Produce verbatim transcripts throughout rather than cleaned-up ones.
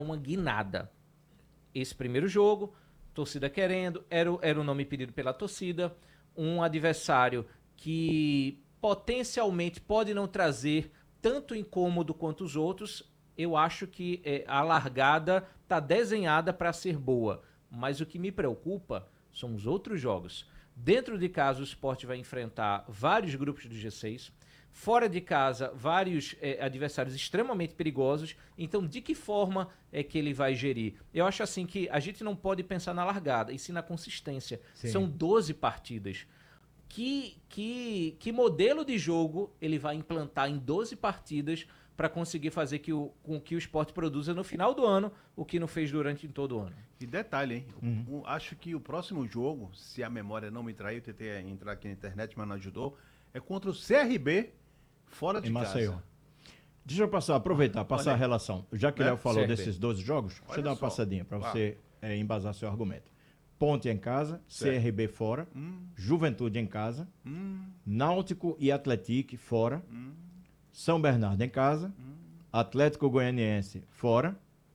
uma guinada. Esse primeiro jogo, torcida querendo, era, era o nome pedido pela torcida, um adversário que potencialmente pode não trazer tanto incômodo quanto os outros. Eu acho que é, a largada está desenhada para ser boa, mas o que me preocupa são os outros jogos. Dentro de casa, o Sport vai enfrentar vários grupos do G seis, fora de casa, vários é, adversários extremamente perigosos. Então, de que forma é que ele vai gerir? Eu acho assim que a gente não pode pensar na largada, e sim na consistência. Sim. São doze partidas. Que, que, que modelo de jogo ele vai implantar em doze partidas para conseguir fazer que o, com que o Sport produza no final do ano o que não fez durante todo o ano? E detalhe, hein? Uhum. Eu, eu acho que o próximo jogo, se a memória não me traiu, eu tentei entrar aqui na internet, mas não ajudou, é contra o C R B fora de em casa. Maceió. Deixa eu passar, aproveitar, passar Olha, a relação. Já que o né? Léo falou C R B. desses doze jogos, deixa Olha eu dar uma só. passadinha para Claro. você é, embasar seu argumento. Ponte em casa, Certo. C R B fora, Hum, Juventude em casa, hum, Náutico e Atlético fora, hum, São Bernardo em casa, hum. Atlético Goianiense fora.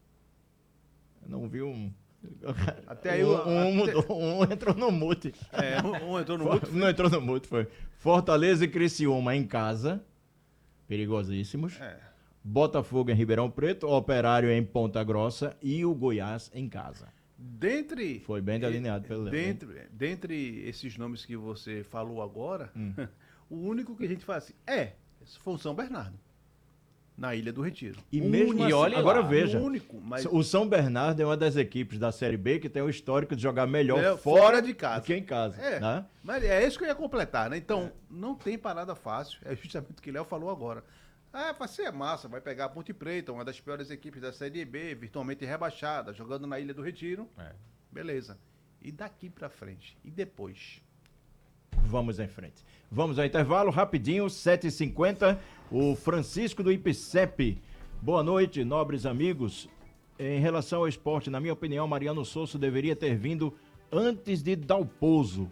Eu não vi um... Até aí um, o- um, até- mudou, um entrou no mute. É, um, um entrou no For- mundo. Não entrou no mute, foi. Fortaleza e Criciúma em casa, perigosíssimos. É. Botafogo em Ribeirão Preto, Operário em Ponta Grossa e o Goiás em casa. Dentre, Foi bem delineado pelo Léo, hein? dentre, dentre esses nomes que você falou agora, Hum. o único que a gente fala assim, é, esse foi o São Bernardo, na Ilha do Retiro. E O mesmo único, assim, olha agora lá, veja, o único, mas o São Bernardo é uma das equipes da Série B que tem o histórico de jogar melhor É, fora, fora de casa. do que em casa. É, Né? mas é isso que eu ia completar, né? Então, não tem parada fácil, é justamente o que o Léo falou agora. Ah, vai ser massa, vai pegar a Ponte Preta, uma das piores equipes da Série B, virtualmente rebaixada, jogando na Ilha do Retiro. É. Beleza. E daqui pra frente? E depois? Vamos em frente. Vamos ao intervalo, rapidinho, sete e cinquenta. O Francisco do IPCEP. Boa noite, nobres amigos. Em relação ao esporte, na minha opinião, Mariano Sosso deveria ter vindo antes de Dalpozo.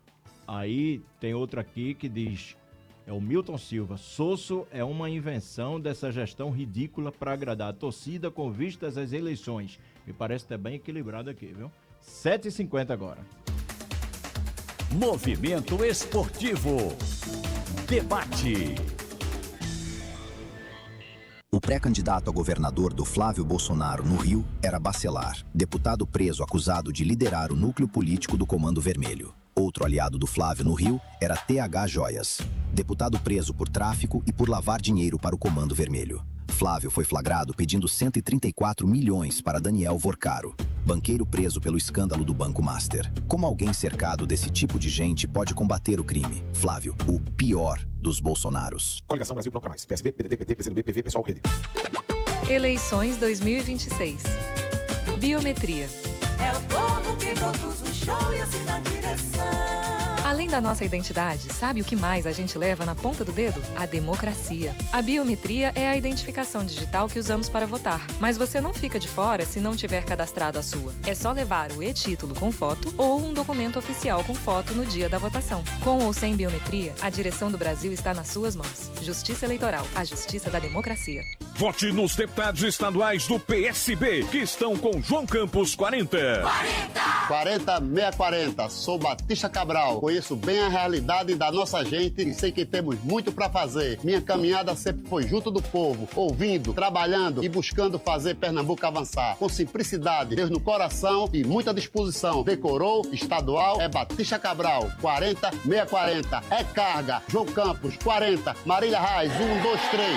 Aí tem outra aqui que diz, é o Milton Silva, Sosso é uma invenção dessa gestão ridícula para agradar a torcida com vistas às eleições. Me parece até bem equilibrado aqui, viu? sete e cinquenta agora. Movimento Esportivo. Debate. O pré-candidato a governador do Flávio Bolsonaro no Rio era Bacelar, deputado preso acusado de liderar o núcleo político do Comando Vermelho. Outro aliado do Flávio no Rio era T H Joias, deputado preso por tráfico e por lavar dinheiro para o Comando Vermelho. Flávio foi flagrado pedindo cento e trinta e quatro milhões para Daniel Vorcaro, banqueiro preso pelo escândalo do Banco Master. Como alguém cercado desse tipo de gente pode combater o crime? Flávio, o pior dos Bolsonaros. Coligação Brasil Bloco Mais. P S B, P D T, P T, P C do B, P V, Pessoal, Rede. Eleições dois mil e vinte e seis. Biometria. É o povo que produz o show e assina a direção. Além da nossa identidade, sabe o que mais a gente leva na ponta do dedo? A democracia. A biometria é a identificação digital que usamos para votar. Mas você não fica de fora se não tiver cadastrado a sua. É só levar o e-título com foto ou um documento oficial com foto no dia da votação. Com ou sem biometria, a direção do Brasil está nas suas mãos. Justiça Eleitoral, a justiça da democracia. Vote nos deputados estaduais do P S B, que estão com João Campos quarenta. quarenta seiscentos e quarenta, sou Batista Cabral, conheço bem a realidade da nossa gente e sei que temos muito para fazer. Minha caminhada sempre foi junto do povo, ouvindo, trabalhando e buscando fazer Pernambuco avançar. Com simplicidade, Deus no coração e muita disposição. Decorou, estadual, é Batista Cabral, quarenta seiscentos e quarenta, é carga, João Campos, quarenta, Marília Reis, um, dois, três.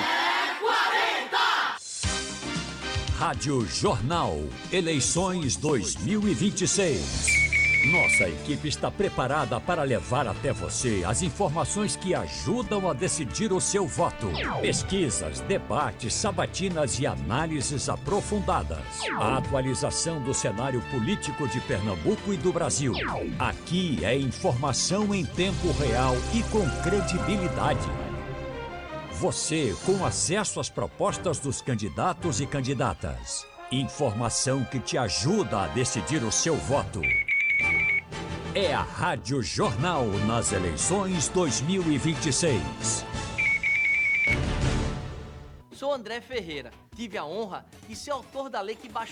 Rádio Jornal. Eleições dois mil e vinte e seis. Nossa equipe está preparada para levar até você as informações que ajudam a decidir o seu voto. Pesquisas, debates, sabatinas e análises aprofundadas. A atualização do cenário político de Pernambuco e do Brasil. Aqui é informação em tempo real e com credibilidade. Você com acesso às propostas dos candidatos e candidatas. Informação que te ajuda a decidir o seu voto. É a Rádio Jornal nas eleições dois mil e vinte e seis. Sou André Ferreira. Tive a honra de ser autor da lei que baixou